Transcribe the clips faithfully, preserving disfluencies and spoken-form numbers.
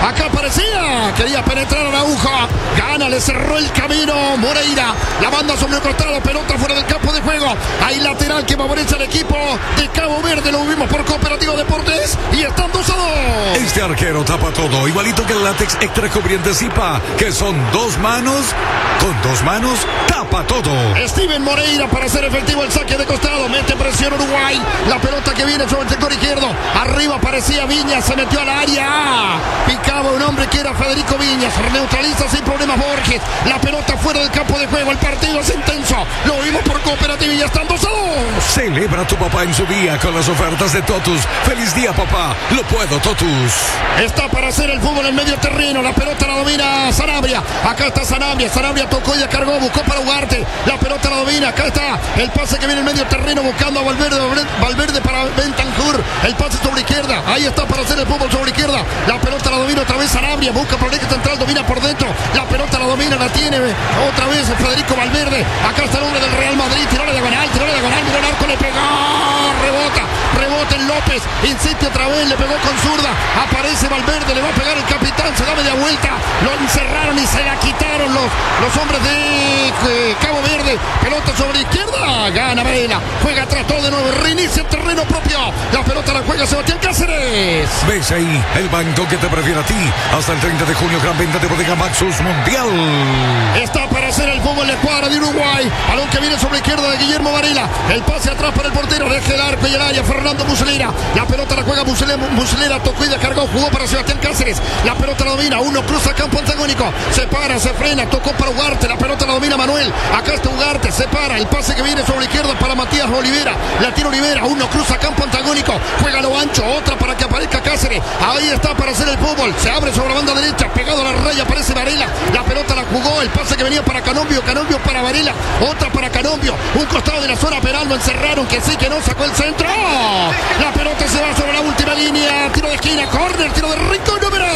Acá aparecía. Quería penetrar a Araujo. Gana, le cerró el camino Moreira. La banda sobre el costado. Pelota fuera del campo de juego. Hay lateral que favorece al equipo de Cabo Verde. Lo vimos por Cooperativa Deportes. Y están dos a dos. Este arquero tapa todo. Igualito que el látex extra cubriente Zipa. Que son dos manos. Con dos manos tapa todo. Steven Moreira para hacer efectivo el saque de costado. Mete presión Uruguay. La pelota que viene sobre el sector izquierdo. Arriba aparecía Viñas. Se metió al área. Picaba un hombre que era Federico Viñas. Neutraliza sin problemas Borges. La pelota fuera del campo de juego. El partido es intenso. Lo vimos por Cooperativa y ya están dos a dos. Celebra tu papá en su día con las ofertas de Totus. Feliz día, papá. Lo puedo, Totus. Está para hacer el fútbol en medio terreno. La pelota la domina Sanabria. Acá está Sanabria. Sanabria tocó y descargó. Buscó para Ugarte. La pelota la domina. Acá está el pase que viene en medio terreno buscando a Valverde. Valverde para Bentancur. El pase sobre izquierda. Ahí está para hacer el fútbol sobre izquierda. La pelota la domina otra vez Sanabria. Busca por el eje central. Domina por dentro. La pelota la domina. La tiene otra vez Federico Valverde. Acá está el hombre del Real Madrid. Tiró la diagonal. Tiró la diagonal. Miró el arco. Le pegó. Rebota. Rebota en López. Insiste otra vez. Le pegó con zurda. Aparece Valverde. Le va a pegar el capitán. Se da media vuelta. Lo encerraron y se la quitaron los, los hombres de eh, Cabo Verde. Pelota sobre izquierda. Gana Vela. Juega atrás todo de nuevo. Reinicia el terreno propio. La pelota la juega Sebastián Cáceres. Ves ahí el banco que te prefiere a ti. Hasta el treinta de junio, gran venta de Bodega Maxus Mundial. Está para hacer el fútbol de cuadra de Uruguay. Balón que viene sobre izquierda de Guillermo Varela. El pase atrás para el portero. Deja el arco y el área. Fernando Muslera. La pelota la juega Muslera. Muslera tocó y descargó. Jugó para Sebastián Cáceres. La pelota la domina. Uno cruza campo antagónico. Se para, se frena. Tocó para Ugarte. La pelota la domina Manuel. Acá está Ugarte. Se para. El pase que viene sobre izquierda para Matías Olivera. La tira Olivera. Uno cruza campo antagónico. Juega lo ancho. Otra para que aparezca Cáceres. Ahí está para hacer el fútbol. Se abre sobre la banda derecha. Pegado a la raya. Aparece Varela. La pelota la jugó. El pase que venía para Canombio. Canombio para Varela. Otra para Canombio. Un costado de la zona penal. Lo encerraron. Que sí, que no. Sacó el centro. La pelota se va sobre la última línea. Tiro de esquina. Corner. Tiro de rincón número.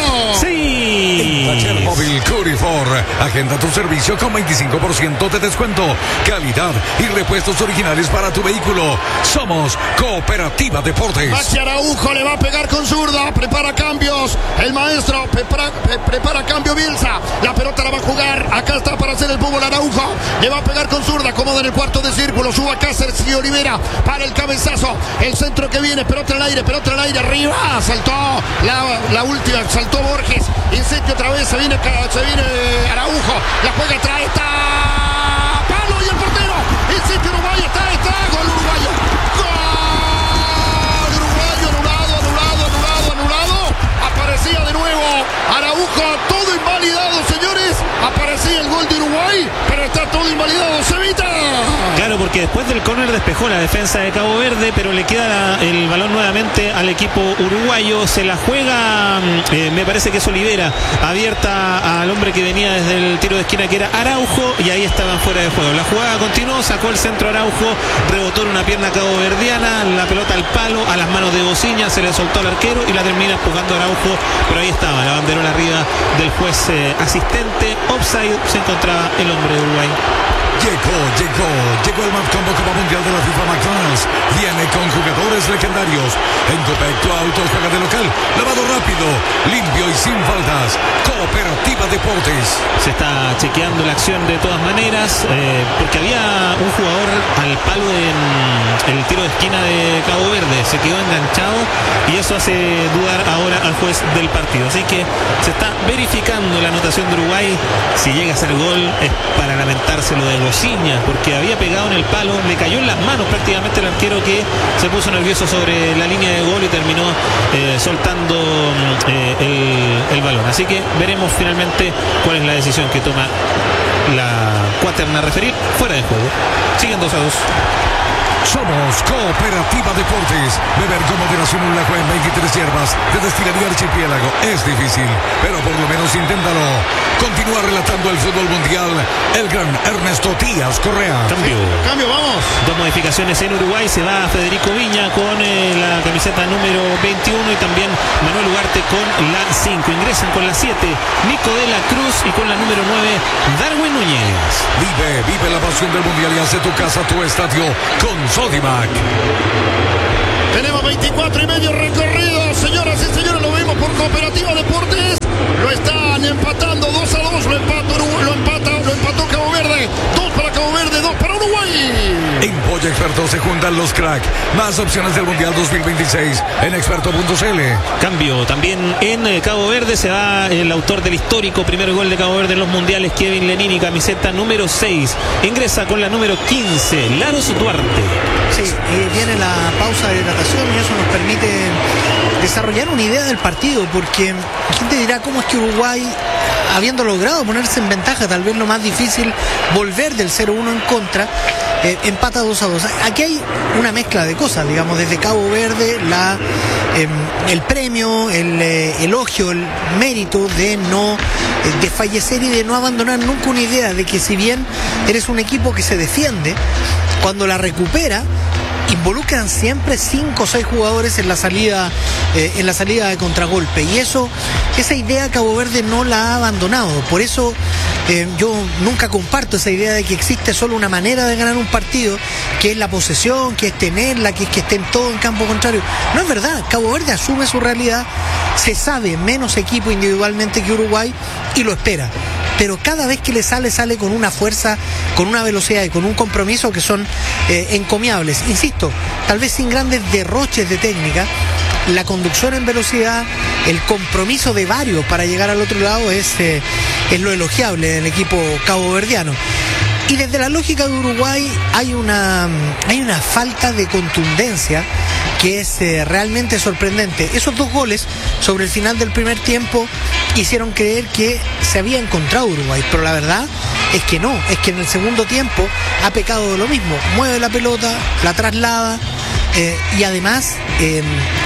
Sí. En Taller Móvil Curifor. Agenda tu servicio con veinticinco por ciento de descuento. Calidad y repuestos originales para tu vehículo. Somos Cooperativa Deportes. Maxi Araujo le va a pegar con zurda. Prepara cambios. El maestro prepara, prepara cambio Bielsa. La pelota la va a jugar. Acá está para hacer el fútbol Araujo. Le va a pegar con zurda. Acomoda en el cuarto de círculo. Suba Cáceres y Olivera para el cabezazo. El centro que viene. Pelota al aire. Pelota al aire. Arriba. Saltó la, la última. Saltó Borges. Insiste otra vez. Se viene, se viene Araujo. La juega atrás. Está palo y el portero. Insiste Uruguay. Está, está. Gol uruguayo. Gol uruguayo. Anulado, anulado, anulado, anulado. Aparecía de nuevo Araujo. Todo invalidado, señores. Aparecía el gol de Uruguay. Pero está todo invalidado. Se evita. Claro, porque después del córner despejó la defensa de Cabo Verde, pero le queda la, el balón nuevamente al equipo uruguayo. Se la juega, eh, me parece que es Olivera, abierta al hombre que venía desde el tiro de esquina, que era Araujo, y ahí estaban fuera de juego. La jugada continuó, sacó el centro Araujo, rebotó en una pierna caboverdiana, la pelota al palo, a las manos de Bociña, se le soltó al arquero y la termina empujando Araujo, pero ahí estaba la banderola arriba del juez eh, asistente. Offside, se encontraba el hombre de Uruguay. Llegó, llegó, llegó el Matcombo Copa Mundial de la FIFA McDonald's. Viene con jugadores legendarios. En Copec, tu auto juega de local. Lavado rápido, limpio y sin faltas. Cooperativa Deportes. Se está chequeando la acción de todas maneras, eh, porque había un jugador al palo en el tiro de esquina de Cabo Verde. Se quedó enganchado y eso hace dudar ahora al juez del partido. Así que se está verificando la anotación de Uruguay. Si llega a ser gol es para lamentarse lo de Bociña, porque había pegado en el palo, le cayó en las manos prácticamente el arquero, que se puso nervioso sobre la línea de gol y terminó eh, soltando eh, el, el balón. Así que veremos finalmente cuál es la decisión que toma la cuaterna referir fuera de juego. Siguen dos a dos. Somos Cooperativa Deportes. Beber con moderación un lago en veintitrés hierbas de destilería Archipiélago es difícil, pero por lo menos inténtalo. Continúa relatando el fútbol mundial el gran Ernesto Díaz Correa. Cambio. Cambio, vamos. Dos modificaciones en Uruguay. Se va Federico Viña con eh, la camiseta número veintiuno y también Manuel Ugarte con la cinco. Ingresan con la siete Nico de la Cruz y con la número nueve Darwin Núñez. Vive, vive la pasión del mundial y hace tu casa tu estadio con Sodimac. Tenemos veinticuatro y medio recorridos, señoras y señores, lo vemos por Cooperativa Deportes. se juntan los crack. Más opciones del Mundial dos mil veintiséis en experto punto c l. Cambio también en eh, Cabo Verde. Se va el autor del histórico primer gol de Cabo Verde en los mundiales, Kevin Lenini, camiseta número seis. Ingresa con la número quince, Laros Duarte. Sí, eh, viene la pausa de hidratación y eso nos permite desarrollar una idea del partido, porque la gente dirá cómo es que Uruguay, habiendo logrado ponerse en ventaja, tal vez lo más difícil, volver del cero uno en contra, eh, empata dos a dos. Aquí hay una mezcla de cosas, digamos, desde Cabo Verde, la, eh, el premio, el eh, elogio, el mérito de no eh, desfallecer y de no abandonar nunca una idea de que si bien eres un equipo que se defiende, cuando la recupera, involucran siempre cinco o seis jugadores en la salida eh, en la salida de contragolpe, y eso, esa idea Cabo Verde no la ha abandonado. Por eso eh, yo nunca comparto esa idea de que existe solo una manera de ganar un partido, que es la posesión, que es tenerla, que es que estén todos en campo contrario. No es verdad. Cabo Verde asume su realidad, se sabe menos equipo individualmente que Uruguay y lo espera, pero cada vez que le sale, sale con una fuerza, con una velocidad y con un compromiso que son eh, encomiables. Insisto, tal vez sin grandes derroches de técnica, la conducción en velocidad, el compromiso de varios para llegar al otro lado es, eh, es lo elogiable del equipo caboverdiano. Y desde la lógica de Uruguay hay una, hay una falta de contundencia que es eh, realmente sorprendente. Esos dos goles sobre el final del primer tiempo hicieron creer que se había encontrado Uruguay, pero la verdad es que no, es que en el segundo tiempo ha pecado de lo mismo. Mueve la pelota, la traslada eh, y además eh,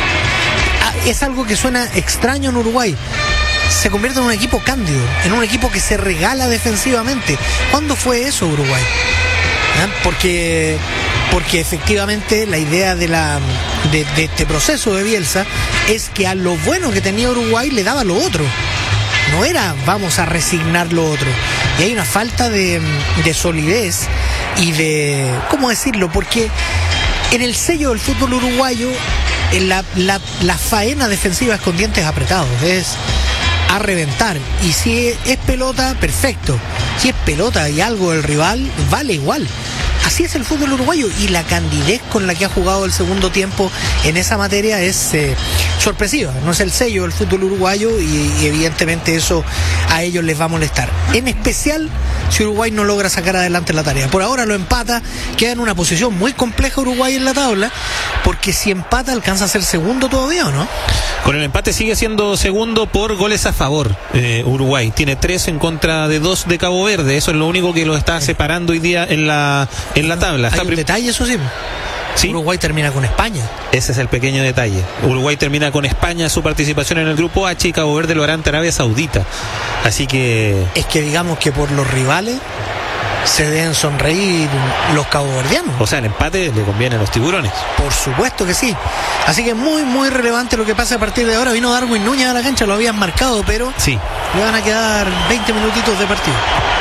es algo que suena extraño en Uruguay. Se convierte en un equipo cándido, en un equipo que se regala defensivamente. ¿Cuándo fue eso Uruguay? ¿Eh? Porque, porque efectivamente la idea de, la, de, de este proceso de Bielsa es que a lo bueno que tenía Uruguay le daba lo otro. No era vamos a resignar lo otro. Y hay una falta de, de solidez y de, ¿cómo decirlo? Porque en el sello del fútbol uruguayo, en la, la, la faena defensiva es con dientes apretados, es a reventar. Y si es pelota, perfecto. Si es pelota y algo del rival, vale igual. Así es el fútbol uruguayo, y la candidez con la que ha jugado el segundo tiempo en esa materia es eh, sorpresiva. No es el sello del fútbol uruguayo y, y evidentemente eso a ellos les va a molestar. En especial si Uruguay no logra sacar adelante la tarea. Por ahora lo empata, queda en una posición muy compleja Uruguay en la tabla, porque si empata alcanza a ser segundo todavía, ¿o no? Con el empate sigue siendo segundo por goles a favor. eh, Uruguay tiene tres en contra de dos de Cabo Verde. Eso es lo único que lo está separando hoy día en la en la tabla. Hay Está un prim- detalle, eso sí. ¿Sí? Uruguay termina con España. Ese es el pequeño detalle. Uruguay termina con España su participación en el grupo H, y Cabo Verde lo hará ante Arabia Saudita. Así que Es que digamos que por los rivales se deben sonreír los caboverdianos. O sea, el empate le conviene a los tiburones. Por supuesto que sí. Así que muy, muy relevante lo que pasa a partir de ahora. Vino Darwin Núñez a la cancha, lo habían marcado, pero Sí. le van a quedar veinte minutitos de partido.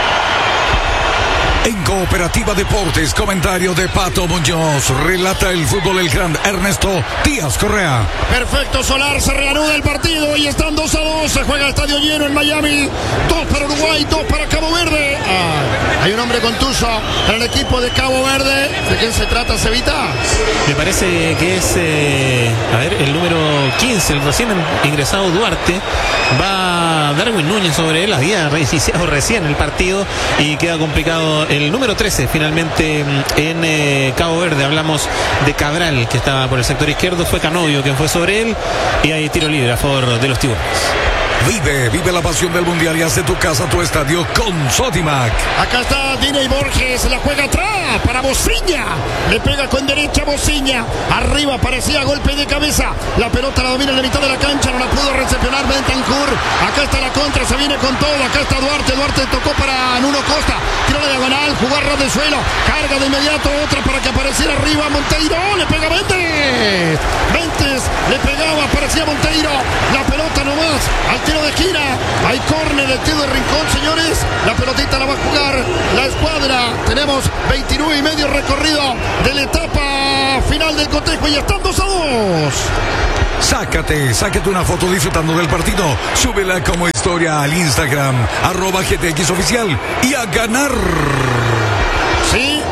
En Cooperativa Deportes, comentario de Pato Muñoz. Relata el fútbol el gran Ernesto Díaz Correa. Perfecto, Solar, se reanuda el partido y están dos a dos. Se juega el estadio lleno en Miami. Dos para Uruguay, dos para Cabo Verde. Ah, hay un hombre contuso en el equipo de Cabo Verde. ¿De quién se trata, Cevita? Me parece que es, eh, a ver, el número quince, el recién ingresado Duarte. Va Darwin Núñez sobre él. Había reiniciado recién el partido y queda complicado. El número trece, finalmente, en eh, Cabo Verde. Hablamos de Cabral, que estaba por el sector izquierdo. Fue Canovio quien fue sobre él. Y hay tiro libre a favor de los tiburones. Vive, vive la pasión del mundial y hace tu casa tu estadio con Sodimac. Acá está Diney Borges, la juega atrás para Bociña. Le pega con derecha Bociña. Arriba parecía golpe de cabeza. La pelota la domina en la mitad de la cancha. No la pudo recepcionar Bentancur. Acá está la contra, se viene con todo. Acá está Duarte. Duarte tocó para Nuno Costa. Tiró la diagonal, jugó a ras del suelo. Carga de inmediato otra para que apareciera arriba Monteiro. Le pega Ventes. Ventes le pegaba, aparecía Monteiro. La pelota nomás al tiro de esquina. Hay córner del tiro de Rincón, señores. La pelotita la va a jugar la escuadra. Tenemos veintinueve y medio recorrido de la etapa final del cotejo y están dos a dos. Sácate, sácate una foto disfrutando del partido. Súbela como historia al Instagram, arroba G T X oficial, y a ganar. Sí,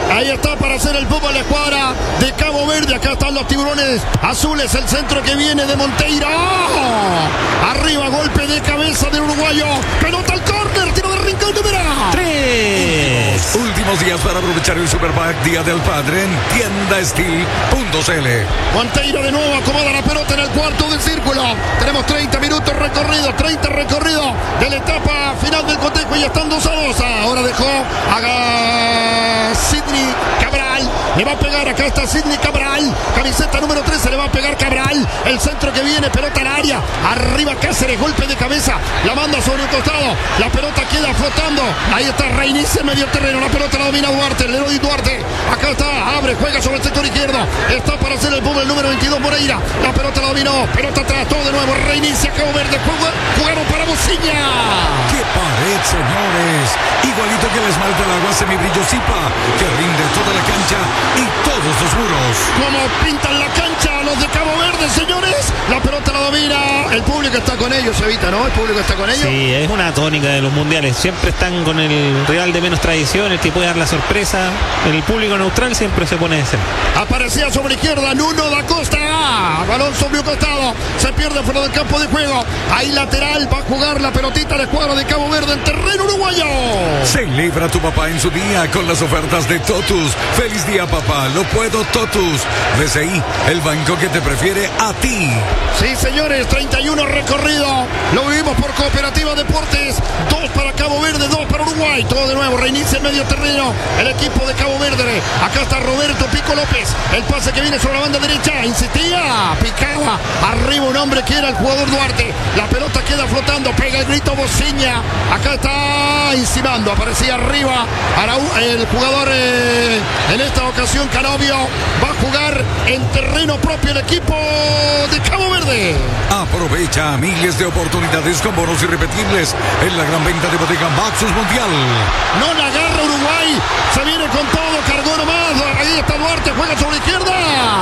Ahí está para hacer el fútbol la escuadra de Cabo Verde. Acá están los tiburones azules. El centro que viene de Monteiro. ¡Oh! Arriba, golpe de cabeza del uruguayo. Pelota al córner. Tiro de rincón número tres. Últimos días para aprovechar el Superpack Día del Padre en tienda steel punto c l. Monteiro de nuevo acomoda la pelota en el cuarto del círculo. Tenemos treinta minutos recorridos. treinta recorridos de la etapa final del cotejo. Y están dos a dos. Ahora dejó a Sidney Cabral. Le va a pegar. Acá está Sidney Cabral. Camiseta número trece. Le va a pegar Cabral. El centro que viene. Pelota al área. Arriba Cáceres. Golpe de cabeza. La manda sobre el costado. La pelota queda flotando. Ahí está. Reinicia en medio terreno. La pelota la domina Duarte. Leroy Duarte. Acá está. Abre. Juega sobre el sector izquierdo. Está para hacer el fútbol el número veintidós Moreira. La pelota la dominó. Pelota atrás. Todo de nuevo. Reinicia Cabo Verde. Jugaron para Bociña. ¡Qué pared, señores! Igualito que el esmalte del agua semibrillo Zipa, que rinde toda la cancha y todos los muros. Como pintan la cancha los de Cabo Verde, señores. La pelota la domina. El público está con ellos, Evita, ¿no? El público está con ellos. Sí, es una tónica de los mundiales. Siempre están con el rival de menos tradición, el que puede dar la sorpresa. El público neutral siempre se pone ese. Aparecía sobre izquierda Nuno da Costa. Ah, balón sobre un costado. Se pierde fuera del campo de juego. Ahí lateral va a jugar la pelotita al escuadro de Cabo Verde en terreno uruguayo. Celebra tu papá en su día con las ofertas de Totus. Feliz día, papá. Lo puedo, Totus. B C I, el banco que te prefiere a ti. Sí, señores, treinta y uno recorrido. Lo vivimos por Cooperativa Deportes. Dos para Cabo Verde, dos para Uruguay. Todo de nuevo, reinicia el medio terreno el equipo de Cabo Verde. Acá está Roberto Pico López. El pase que viene sobre la banda derecha. Insistía, picaba. Arriba un hombre que era el jugador Duarte. La pelota queda flotando. Pega el grito Bociña. Acá está encimando. Aparecía arriba Araú, el jugador eh, en esta ocasión Canovio. Va a jugar en terreno propio el equipo de Cabo Verde. Aprovecha miles de oportunidades con bonos irrepetibles en la gran venta de Bodega Maxus Mundial. No la agarra Uruguay. Se viene con todo. Cargó nomás. Ahí está Duarte. Juega sobre la izquierda.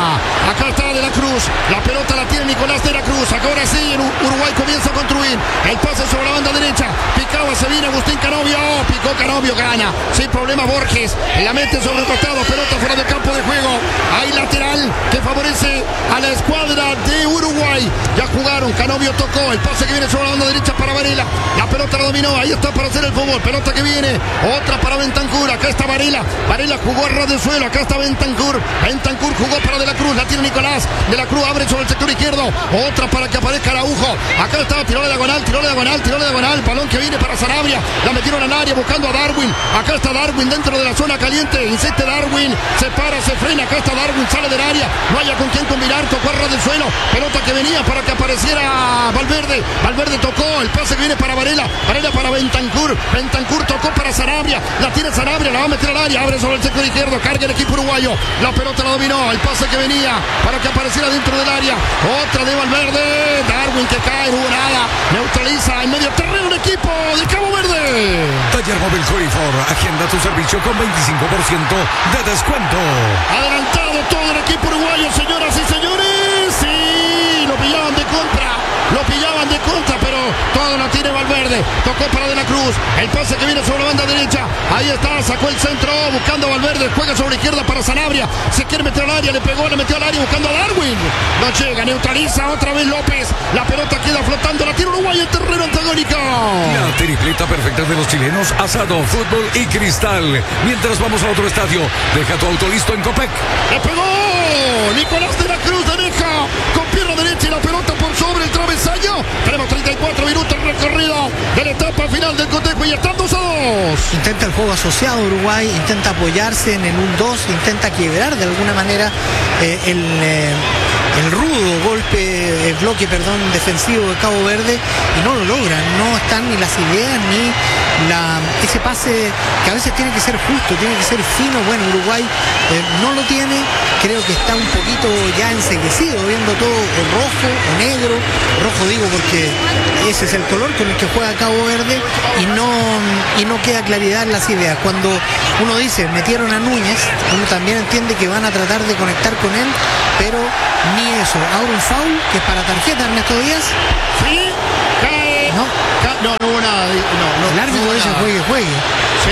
Acá está De la Cruz. La pelota la tiene Nicolás De la Cruz. Ahora sí, Uruguay comienza a construir. El pase sobre la banda derecha. Picaba, se viene Agustín Canovio. Oh, picó Canovio, gana. Sin problema Borges. La mete sobre el costado. Pelota fuera del campo de juego. Hay lateral que favorece a la escuadra de Uruguay. Ya jugaron. Canovio tocó. El pase que viene sobre la banda derecha para Varela. La pelota la dominó. Ahí está para hacer el fútbol. Pelota que viene. Otra para Bentancur. Acá está Varela. Varela jugó a ras del suelo. Acá está Bentancur. Bentancur jugó para De la Cruz. La tiene Nicolás. De la Cruz abre sobre el sector izquierdo. Otra para que aparezca Araujo. Acá está. Tiró de diagonal. Tiró de diagonal. Tiró de diagonal. Balón que viene para Sanabria. La metieron al área buscando a Darwin. Acá está Darwin dentro de la zona caliente. Insiste Darwin. Se para, se frena. Acá está Darwin. Sale del área. No haya con quién combinar. Tocó a ras del suelo. Pelota que venía para que apareciera Valverde. Valverde tocó. El pase que viene para Varela. Varela para Bentancur. Bentancur tocó para Sanabria. La tiene Sanabria. La va a meter al área. Abre sobre el sector izquierdo. Carga el equipo uruguayo. La pelota la dominó. El pase que venía para que apareciera dentro del área. Otra de Valverde. Darwin que cae. No hubo nada. Neutraliza en medio terreno el equipo de Cabo Verde. Taller Móvil Ford. Agenda tu servicio con veinticinco por ciento de descuento. Adelantado todo el equipo uruguayo, señoras y señores. Sí, lo pillaban de contra. Lo pillaban de contra, pero todo lo tiene Valverde. Tocó para De la Cruz. El pase que viene sobre la banda derecha. Ahí está, sacó el centro buscando a Valverde. Juega sobre la izquierda para Sanabria. Se quiere meter al área, le pegó, le metió al área buscando a Darwin. No llega, neutraliza otra vez López. La pelota queda flotando, la tira Uruguay en terreno antagónico. La tripleta perfecta de los chilenos, asado, fútbol y cristal. Mientras vamos a otro estadio, deja tu auto listo en Copec. Le pegó Nicolás De la Cruz, derecha con pierna derecha y la pelota por sobre el travesaño. Tenemos treinta y cuatro minutos recorrido de la etapa final del cotejo y están dos a dos. Intenta el juego asociado Uruguay, intenta apoyarse en el uno dos, intenta quebrar de alguna manera eh, el, eh, el rudo golpe, el bloque, perdón, defensivo de Cabo Verde y no lo logran. No están ni las ideas ni la, ese pase que a veces tiene que ser justo, tiene que ser fino. Bueno, Uruguay eh, no lo tiene. Creo que está un poquito ya enseguecido, viendo todo rojo o negro. Rojo digo porque ese es el color con el que juega Cabo Verde y no, y no queda claridad en las ideas. Cuando uno dice metieron a Núñez, uno también entiende que van a tratar de conectar con él, pero ni eso. Ahora un foul que es para tarjeta, Ernesto Díaz. Sí, cae. No, Ca no, no hubo nada. No, no, el árbitro no dice nada. juegue, juegue. Sí,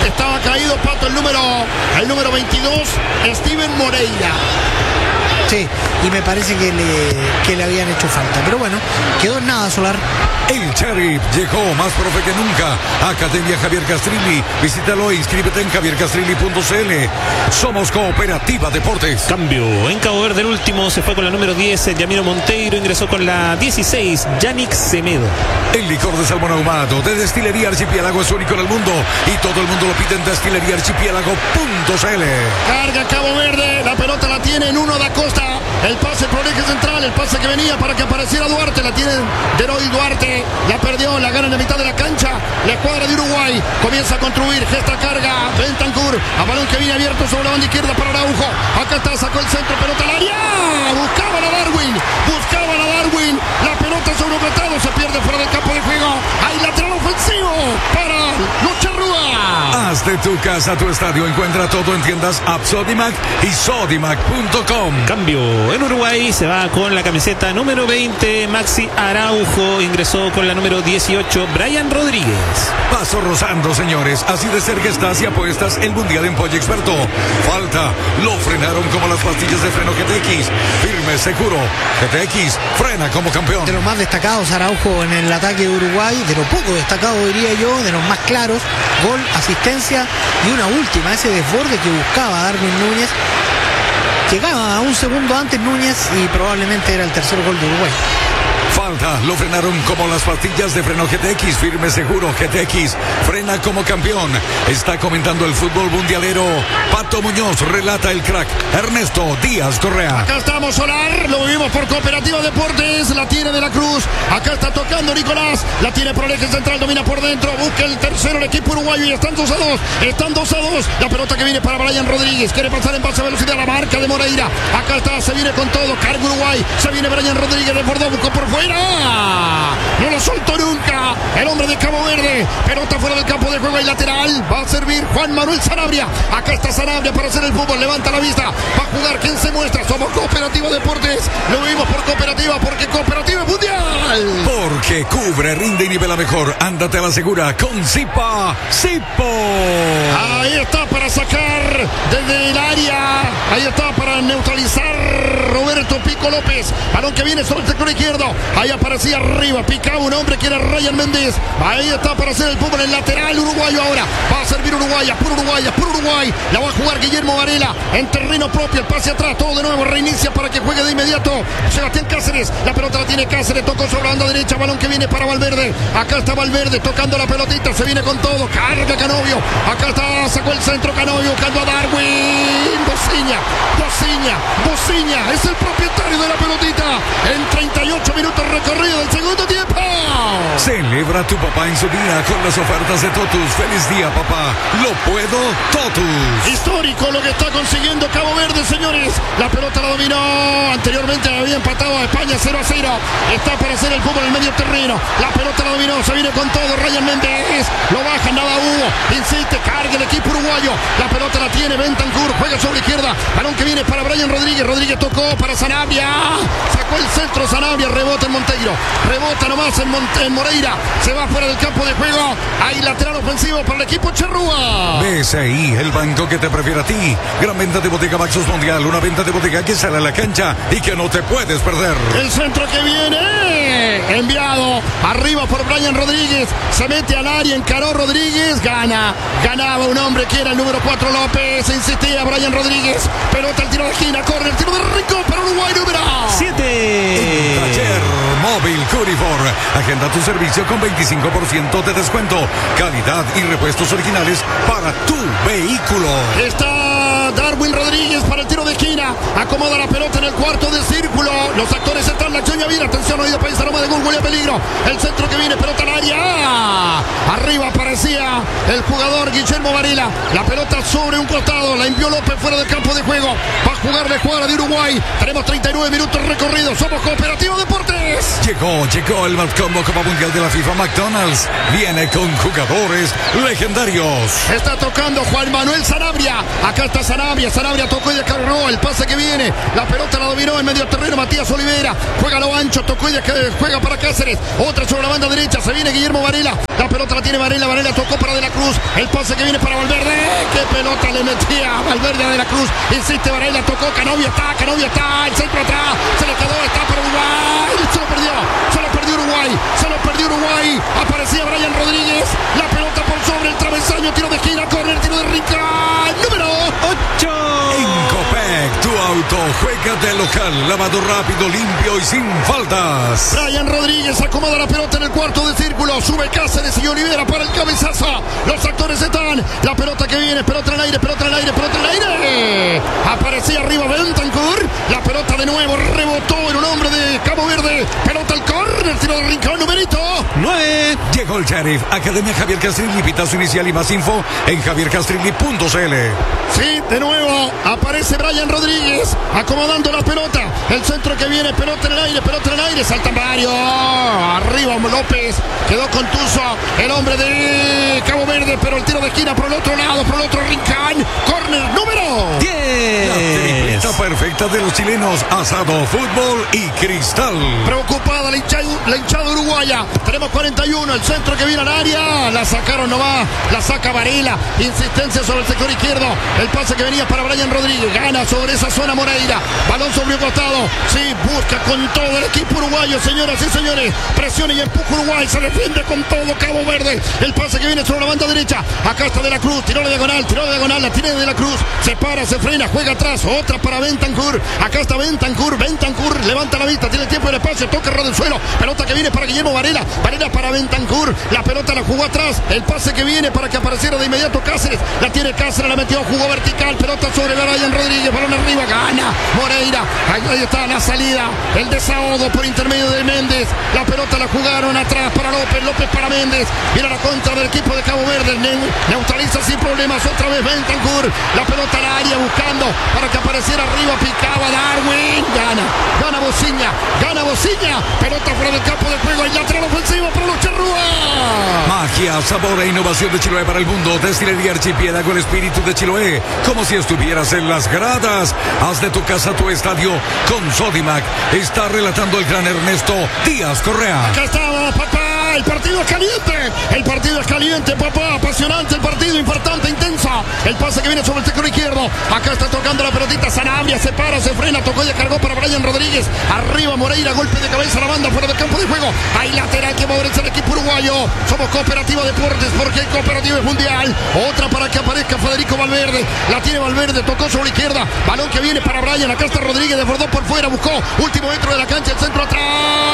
Estaba caído, Pato, el número, el número veintidós, Steven Moreira. Sí, y me parece que le, que le habían hecho falta. Pero bueno, quedó en nada, Solar. El Sheriff llegó más profe que nunca. Academia Javier Castrilli. Visítalo e inscríbete en javier castrilli punto c l. Somos Cooperativa Deportes. Cambio. En Cabo Verde el último se fue con la número diez, Yamiro Monteiro. Ingresó con la dieciséis, Yannick Semedo. El licor de salmón ahumado de Destilería Archipiélago es único en el mundo. Y todo el mundo lo pide en destilería archipiélago punto c l. Carga Cabo Verde. La pelota la tiene en uno da Costa. El pase por el eje central. El pase que venía para que apareciera Duarte. La tiene Deroy Duarte. La perdió, la gana en la mitad de la cancha. La escuadra de Uruguay comienza a construir, gesta carga Bentancur, a balón que viene abierto sobre la banda izquierda para Araujo. Acá está, sacó el centro, pelota al área. Buscaba la Darwin, buscaba la Darwin. La pelota sobre un costado, se pierde fuera del campo de juego. Hay lateral ofensivo para los Charrúa. Haz de tu casa tu estadio. Encuentra todo en tiendas App Sodimac y Sodimac punto com. Cambio. En Uruguay se va con la camiseta número veinte, Maxi Araujo. Ingresó con la número dieciocho, Brian Rodríguez. Paso rozando, señores. Así de cerca estás y apuestas el Mundial en Pollo Experto. Falta. Lo frenaron como las pastillas de freno G T X. Firme, seguro. G T X frena como campeón. De los más destacados, Araujo en el ataque de Uruguay. De lo poco destacado, diría yo. De los más claros. Gol, asistencia y una última. Ese desborde que buscaba Darwin Núñez. Llegaba a un segundo antes Núñez y probablemente era el tercer gol de Uruguay. Falta, lo frenaron como las pastillas de freno G T X, firme seguro, G T X, frena como campeón. Está comentando el fútbol mundialero Pato Muñoz, relata el crack Ernesto Díaz Correa. Acá estamos, Solar, lo vivimos por Cooperativa Deportes, la tiene De la Cruz, acá está tocando Nicolás, la tiene por el eje central, domina por dentro, busca el tercero el equipo uruguayo y están dos a dos, están dos a dos, la pelota que viene para Brian Rodríguez, quiere pasar en pase a velocidad, la marca de Moreira, acá está, se viene con todo, carga Uruguay, se viene Brian Rodríguez, desbordó, buscó por fuera. No lo soltó nunca el hombre de Cabo Verde. Pelota fuera del campo de juego y lateral. Va a servir Juan Manuel Sanabria. Acá está Sanabria para hacer el fútbol. Levanta la vista. Va a jugar. ¿Quién se muestra? Somos Cooperativa Deportes. Lo vimos por Cooperativa porque Cooperativa es mundial. Porque cubre, rinde y nivela mejor. Ándate a la segura con Zipa. Zipo. Ahí está para sacar desde el área. Ahí está para neutralizar Roberto Pico López. Balón que viene sobre el sector izquierdo. Ahí aparecía arriba, picaba un hombre que era Ryan Méndez. Ahí está para hacer el fútbol en lateral uruguayo ahora. Va a servir Uruguaya, por Uruguaya, por Uruguay. La va a jugar Guillermo Varela en terreno propio. El pase atrás, todo de nuevo, reinicia para que juegue de inmediato Sebastián Cáceres. La pelota la tiene Cáceres, tocó sobre la banda derecha. Balón que viene para Valverde. Acá está Valverde tocando la pelotita, se viene con todo. Carga Canovio. Acá está, sacó el centro Canovio buscando a Darwin. Bociña, Bociña, Bociña. Es el propietario de la pelotita. En treinta y ocho minutos recorrido del segundo tiempo. Celebra a tu papá en su día con las ofertas de Totus. Feliz día, papá. Lo puedo, Totus. Histórico lo que está consiguiendo Cabo Verde, señores. La pelota la dominó. Anteriormente había empatado a España cero a cero. Está para hacer el fútbol en el medio terreno. La pelota la dominó. Se viene con todo. Ryan Méndez. Lo baja, nada hubo. Insiste, carga el equipo uruguayo. La pelota la tiene Bentancur. Juega sobre izquierda. Balón que viene para Brian Rodríguez. Rodríguez tocó para Sanabria. Sacó el centro Sanabria. Rebota en Monteiro. Rebota nomás en, Monte, en Moreira. Se va fuera del campo de juego. Hay lateral ofensivo para el equipo Charrúa. B C I, el banco que te prefiere a ti. Gran venta de Bodega Maxus Mundial. Una venta de bodega que sale a la cancha y que no te puedes perder. El centro que viene. Enviado. Arriba por Brian Rodríguez. Se mete al área. Encaró Rodríguez. Gana. Ganaba un hombre que era el número cuatro López. Insistía Brian Rodríguez. Pelota al tiro de esquina. Corre el tiro de rincón para Uruguay número siete. Taller Móvil Curifor. Agenda tu servicio con veinticinco por ciento de descuento. Calidad y repuestos originales para tu vehículo. Está Darwin Rodríguez para el tiro de esquina. Acomoda la pelota en el cuarto de círculo. Los actores están. La acción ya viene. Atención, oído país, aroma de gol, huele a peligro. El centro que viene, pelota al área. Arriba aparecía el jugador Guillermo Varela. La pelota pelota sobre un costado, la envió López fuera del campo de juego. Va a jugar la jugada de Uruguay. Tenemos treinta y nueve minutos recorridos. Somos Cooperativa Deportes. Llegó, llegó el más combo Copa Mundial de la FIFA. McDonald's viene con jugadores legendarios. Está tocando Juan Manuel Sanabria. Acá está Sanabria. Sanabria tocó y descargó. El pase que viene. La pelota la dominó en medio terreno Matías Olivera. Juega a lo ancho. Tocó y juega para Cáceres. Otra sobre la banda derecha. Se viene Guillermo Varela. La pelota la tiene Varela. Varela tocó para De la Cruz. El pase que viene para Valverde. ¡Qué pelota le metía Valverde a De la Cruz! Insiste Varela. Tocó. Canovio está. Canovio está. El centro atrás. Se le quedó. Está para Uruguay. Se lo perdió. Se lo perdió Uruguay. Se lo perdió Uruguay. Aparecía Brian Rodríguez. La pelota por sobre el travesaño. Tiro de esquina. Corner. Tiro de Rincón. Número ocho. En Copec, tu auto juega de local, lavado rápido, limpio y sin faltas. Brian Rodríguez acomoda la pelota en el cuarto de círculo. Sube Cáceres y Olivera para el cabezazo. Los actores están. La pelota que viene. Pelota en el aire. Pelota en el aire. Pelota en el aire. Aparecía arriba Bentancur. La pelota de nuevo rebotó en un hombre de Cabo Verde. Pelota al córner. Tiro de Rincón. Numerito nueve. Llegó el Sheriff. Academia Javier Castrilli. Pitazo inicial y más info en javier castrilli punto c l. Sí, de nuevo aparece Brian Rodríguez acomodando la pelota. El centro que viene, pelota en el aire, pelota en el aire. Salta Mario. Arriba López. Quedó contuso el hombre de Cabo Verde, pero el tiro de esquina por el otro lado, por el otro rincón. Corner número diez. La tripleta perfecta de los chilenos. Asado, fútbol y cristal. Preocupada la hinchada, la hinchada uruguaya. Tenemos cuarenta y uno. El centro que viene al área. La sacaron nomás. La saca Varela. Insistencia sobre el sector izquierdo. El pase que venía para Brian Rodríguez. Gana sobre esa zona Moreira. Balón sobre un costado. Sí, busca con todo el equipo uruguayo, señoras y señores. Presiona y empuja Uruguay. Se defiende con todo Cabo Verde. El pase que viene sobre la banda derecha. Acá está De la Cruz. Tiró la diagonal. Tiró la diagonal. La tiene De la Cruz. Se para, se frena. Juega atrás. Otra para Bentancur. Acá está Bentancur. Bentancur levanta la vista. Tiene el tiempo y el espacio. Toca el suelo. Pelota que viene para Guillermo Varela. Varela para Bentancur. La pelota la jugó atrás. El pase que viene para que apareciera de inmediato Cáceres. La tiene Cáceres. La metió. Jugó vertical. Pelota sobre Brian Rodríguez. Balón arriba. Gana Moreira. Ahí, ahí está la salida. El desahogo por intermedio de Méndez. La pelota la jugaron atrás para López. López para Méndez. Viene la contra del equipo de Cabo Verde. Neutraliza sin problemas. Otra vez Bentancur. La pelota al área buscando para que apareciera arriba. Picaba Darwin. Gana. Gana Bociña. Gana Bociña. Pelota fuera del campo de juego. El lateral ofensivo para los charrúas. Magia, sabor e innovación de Chiloé para el mundo. Destilería Archipiélago, el espíritu de Chiloé. Como si estuvieras en las gradas. Haz de tu casa tu estadio con Sodimac. Está relatando el gran Ernesto Díaz Correa. Acá estamos, papá. El partido es caliente. El partido es caliente, papá. Apasionante el partido, importante, intensa. El pase que viene sobre el sector izquierdo. Acá está tocando la pelotita Sanabria. Se para, se frena, tocó y cargó para Brian Rodríguez. Arriba Moreira, golpe de cabeza a la banda fuera del campo de juego. Hay lateral que favorece al equipo uruguayo. Somos Cooperativa Deportes porque el Cooperativa es mundial. Otra para que aparezca Federico Valverde. La tiene Valverde, tocó sobre la izquierda. Balón que viene para Brian. Acá está Rodríguez, desbordó por fuera, buscó. Último metro de la cancha, el centro atrás.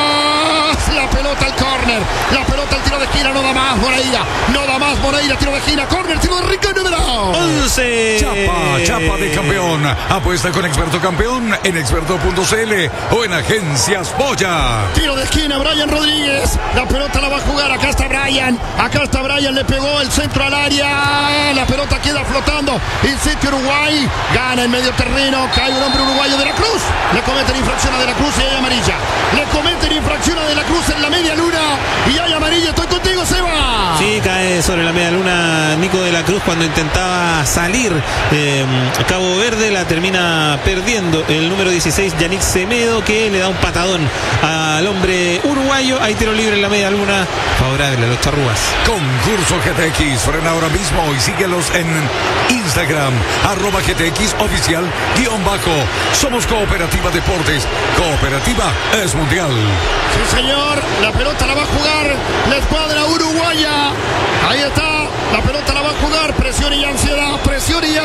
La pelota al córner. La pelota al tiro de esquina, no da más Moreira. No da más Moreira, tiro de esquina, córner, tiro de Rincón número once. Chapa, chapa de campeón. Apuesta con Experto Campeón en experto punto c l o en Agencias Boya. Tiro de esquina, Brian Rodríguez. La pelota la va a jugar. Acá está Brian. Acá está Brian. Le pegó el centro al área. La pelota queda flotando. Insiste Uruguay. Gana en medio terreno. Cae un hombre uruguayo de la Cruz. Le cometen infracción a De la Cruz y hay amarilla. Le cometen infracción a De la Cruz en la media luna. Y hay amarilla. Estoy contigo, Seba. Sí, cae sobre la media luna Nico De la Cruz cuando intentaba salir. Eh, Cabo Verde la termina perdiendo el número dieciséis, Yannick Semedo, que le da un patadón al hombre uruguayo. Hay tiro libre en la media luna favorable a los charrúas. Concurso G T X, frena ahora mismo y síguelos en Instagram, arroba G T X oficial, guión bajo. Somos Cooperativa Deportes. Cooperativa es mundial. Sí, señor. La pelota la va a jugar la escuadra uruguaya. Ahí está. La pelota la va a jugar. Presión y ansiedad. Presión y ansiedad.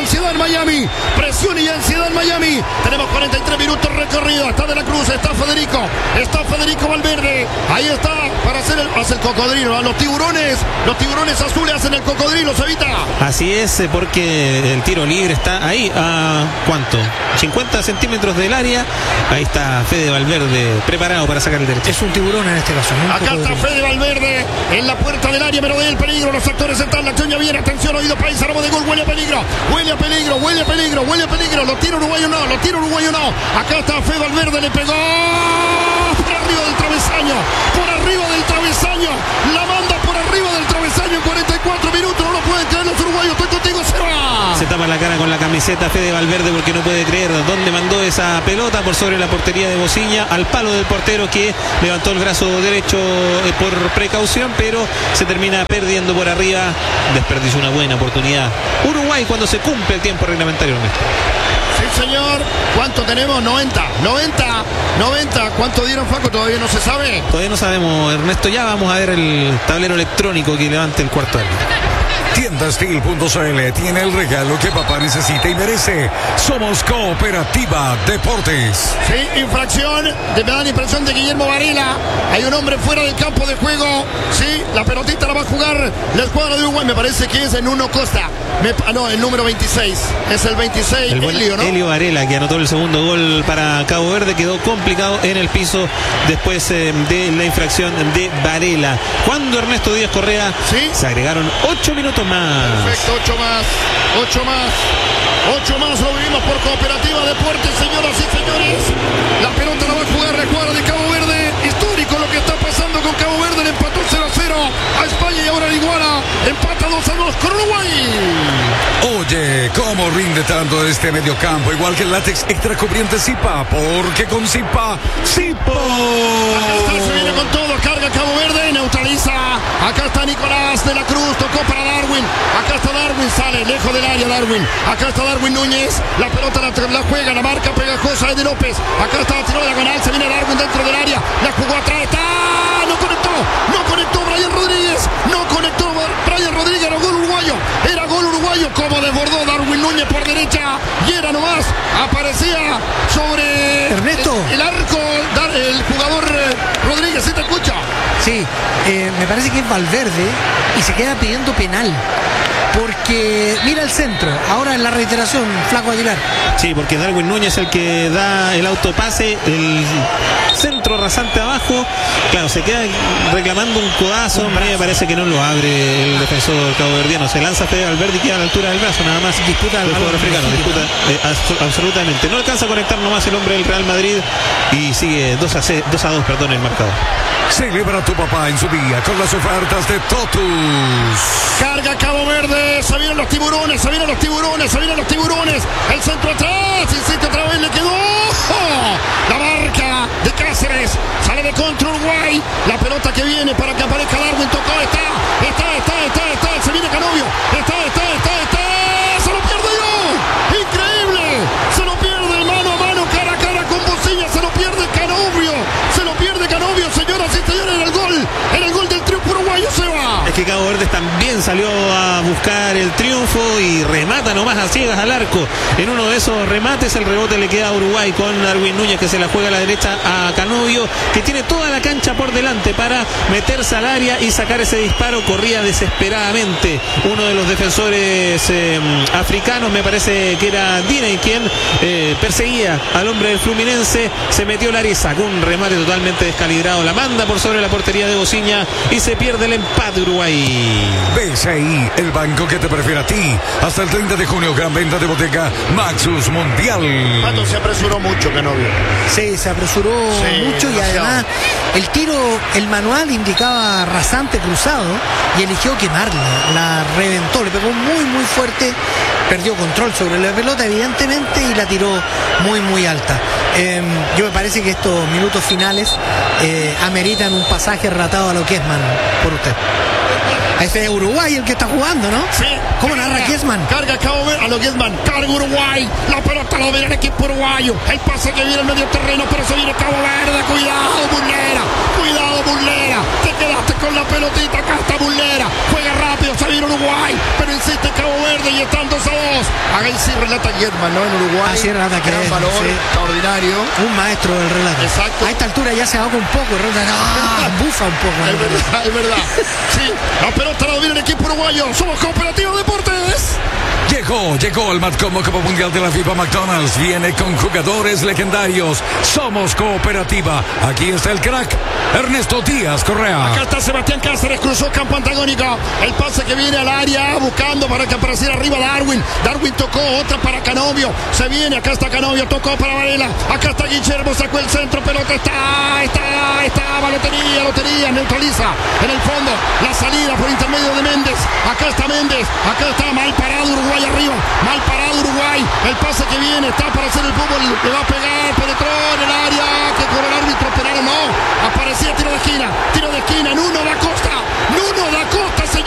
ansiedad en Miami. Presión y ansiedad en Miami. Tenemos cuarenta y tres minutos recorrido. Está De la Cruz, está Federico. Está Federico Valverde. Ahí está para hacer el, hace el cocodrilo. ¿no? Los tiburones, los tiburones azules hacen el cocodrilo, Cevita. Así es, porque el tiro libre está ahí a ¿cuánto? cincuenta centímetros del área. Ahí está Fede Valverde preparado para sacar el derecho. Es un tiburón en este caso. ¿no? Acá está Fede Valverde en la puerta del área, pero del peligro. Los actores están, la acción ya viene. Atención, oído país, aroma de gol. Huele a peligro, huele a peligro, huele a peligro, huele a peligro. Lo tira uruguayo no, lo tira uruguayo no. Acá está Fede Valverde, le pegó por arriba del travesaño, por arriba del travesaño. La manda por arriba del travesaño en cuarenta y cuatro minutos. No lo pueden creer los uruguayos. Estoy contigo, Seba. Se tapa la cara con la camiseta Fede Valverde porque no puede creer dónde mandó esa pelota por sobre la portería de Bociña al palo del portero que levantó el brazo derecho eh, por precaución, pero se termina perdiendo por arriba. Desperdició una buena oportunidad Uruguay cuando se cumple el tiempo reglamentario. Sí, señor. ¿Cuánto tenemos? noventa. noventa. noventa. ¿Cuánto dieron, Faco? Todavía no se sabe. Todavía no sabemos, Ernesto. Ya vamos a ver el tablero electrónico que levante el cuarto árbitro. Tienda Steel punto c l tiene el regalo que papá necesita y merece. Somos Cooperativa Deportes. Sí, infracción. Me da la impresión de Guillermo Varela. Hay un hombre fuera del campo de juego. Sí, la pelotita la va a jugar la escuadra de Uruguay. Me parece que es en Uno Costa. Me, ah, no, el número veintiséis. Es el veintiséis. El buen Elio, ¿no? Elio Varela, que anotó el segundo gol para Cabo Verde, quedó complicado en el piso después eh, de la infracción de Varela. Cuando Ernesto Díaz Correa, ¿sí? Se agregaron ocho minutos más. Perfecto, ocho más, ocho más, ocho más, lo vivimos por Cooperativa Deportes, señoras y señores. La pelota la va a jugar la escuadra de Cabo Verde. Histórico lo que está pasando con Cabo Verde. Le empató cero a cero a España y ahora Iguala empata dos a dos con Uruguay. Oye, ¿cómo rinde tanto este mediocampo? Igual que el látex extra cubriente Zipa, porque con Zipa, Zipo. Acá está, se viene con todo, carga Cabo Verde, neutraliza. Acá está Nicolás de la Cruz, tocó para Darwin. Acá está Darwin, sale lejos del área Darwin. Acá está Darwin Núñez, la pelota la, la juega, la marca pegajosa de López. Acá está, tiró diagonal, se viene Darwin dentro del área, la jugó atrás, está, no conectó, no conectó Brian Rodríguez, no conectó Brian Rodríguez, era gol uruguayo, era gol uruguayo, como desbordó Darwin Núñez por derecha, y era nomás, aparecía sobre Ernesto. el, el arco, el jugador Rodríguez, ¿sí te escucha? Sí, eh, me parece que es Valverde y se queda pidiendo penal. Porque mira el centro, ahora en la reiteración, Flaco Aguilar. Sí, porque Darwin Núñez es el que da el autopase, el centro rasante abajo. Claro, se queda reclamando un codazo. A mí me parece que no lo abre el defensor caboverdiano. Se lanza Fede Valverde y queda a la altura del brazo, nada más. Disputa el jugador africano, disputa eh, abs- absolutamente. No alcanza a conectar nomás el hombre del Real Madrid y sigue dos a dos, perdón, el marcador. Celebra tu papá en su día con las ofertas de Totus. Carga Cabo Verde, se vienen los tiburones, se vienen los tiburones, se vienen los tiburones. El centro atrás, insiste otra vez, le quedó. ¡Oh! La marca de Cáceres, sale de contra Uruguay. La pelota que viene para que aparezca Darwin, tocó, está, está, está, está, está, se viene Canovio, está, está, está, está, se lo pierde yo. Increíble, se lo pierde mano a mano, cara a cara con Bociña, se lo pierde Canovio, se lo pierde Canovio, señoras y señores, en el gol, en el gol del triunfo uruguayo, se va. Es que Cabo Verde también salió a buscar el triunfo y remata nomás a ciegas al arco. En uno de esos remates el rebote le queda a Uruguay con Darwin Núñez, que se la juega a la derecha a Canovio, que tiene toda la cancha por delante para meterse al área y sacar ese disparo. Corría desesperadamente uno de los defensores eh, africanos, me parece que era Diney, quien eh, perseguía al hombre del Fluminense. Se metió el área y sacó un remate totalmente descalibrado, la manda por sobre la portería de Bociña y se pierde el empate Uruguay. B C I, el banco que te prefiere a ti. Hasta el treinta de junio, gran venta de boteca Maxus Mundial. Pato se apresuró mucho, Canovio. Sí, se apresuró Sí, mucho y demasiado. además el tiro, el manual indicaba rasante cruzado y eligió quemarla, la reventó, le pegó muy muy fuerte, perdió control sobre la pelota evidentemente y la tiró muy muy alta. Eh, yo me parece que estos minutos finales eh, ameritan un pasaje ratado a lo Kessman por usted. Ese es Uruguay el que está jugando, ¿no? Sí. ¿Cómo narra Kessman? Carga Cabo Verde, a lo Kessman, carga Uruguay, la pelota lo viene el equipo uruguayo, el pase que viene al medio terreno, pero se viene Cabo Verde, cuidado Burlera, cuidado Burlera, te quedaste con la pelotita, acá está Burlera, juega rápido, se viene Uruguay, pero insiste Cabo Verde y están dos a dos. Ahí sí relata Guillermo, ¿no? En Uruguay. Así relata gran Guillermo, valor, sí. extraordinario. Un maestro del relato. Exacto. A esta altura ya se ahoga un poco. Relata, ah, bufa un poco. Es verdad, es verdad. Sí, la pelota la domina el equipo uruguayo. Somos Cooperativa Deportes. Llegó, llegó el Matcomo Copa Mundial de la FIFA. McDonald's viene con jugadores legendarios. Somos Cooperativa. Aquí está el crack Ernesto Díaz Correa. Acá está Sebastián Cáceres, cruzó campo antagónico. El pase que viene al área, buscando para que apareciera arriba Darwin. Darwin tocó, otra para Canovio. Se viene, acá está Canovio, tocó para Varela. Acá está Guillermo, sacó el centro, pelota está, está, está, lotería, lotería, neutraliza. En el fondo, la salida por intermedio de Méndez. Acá está Méndez, acá está mal parado Uruguay arriba. Mal parado Uruguay. El pase que viene está para hacer el fútbol. Le va a pegar, penetró en el área. Que con el árbitro penal no. Aparecía tiro de esquina, tiro de esquina. Nuno da Costa, Nuno da Costa, señor.